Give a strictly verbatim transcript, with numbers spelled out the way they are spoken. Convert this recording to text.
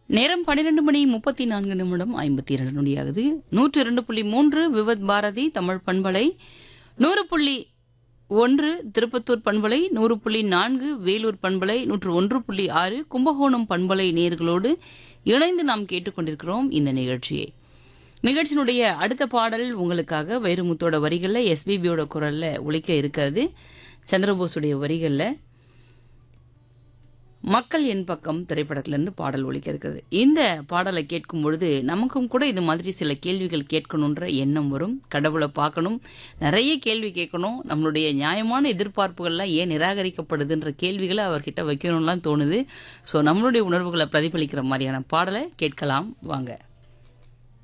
நேரம் பன்னிரண்டு மணி முப்பத்தி நான்கு நிமிடம் ஐம்பத்தி இரண்டு நொடியாகுது. நூற்று இரண்டு புள்ளி மூன்று விவத் பாரதி தமிழ் பண்பலை, நூறு புள்ளி ஒன்று திருப்பத்தூர் பண்பலை, நூறு புள்ளி நான்கு வேலூர் பண்பலை, நூற்று ஒன்று புள்ளி ஆறு கும்பகோணம் பண்பலை நேர்களோடு இணைந்து நாம் கேட்டுக்கொண்டிருக்கிறோம் இந்த நிகழ்ச்சியை. நிகழ்ச்சியினுடைய அடுத்த பாடல் உங்களுக்காக வைரமுத்தோட வரிகளில் எஸ்பிபியோட குரல்ல ஒலிக்க இருக்கிறது. சந்திரபோஸுடைய வரிகளில் மக்கள் என் பக்கம் திரைப்படத்திலிருந்து பாடல் ஒலிக்க இருக்கிறது. இந்த பாடலை கேட்கும் பொழுது நமக்கும் கூட இது மாதிரி சில கேள்விகள் கேட்கணுன்ற எண்ணம் வரும். கடவுளை பார்க்கணும், நிறைய கேள்வி கேட்கணும், நம்மளுடைய நியாயமான எதிர்பார்ப்புகள்லாம் ஏன் நிராகரிக்கப்படுதுன்ற கேள்விகளை அவர்கிட்ட வைக்கணும்லாம் தோணுது. ஸோ நம்மளுடைய உணர்வுகளை பிரதிபலிக்கிற மாதிரியான பாடலை கேட்கலாம் வாங்க.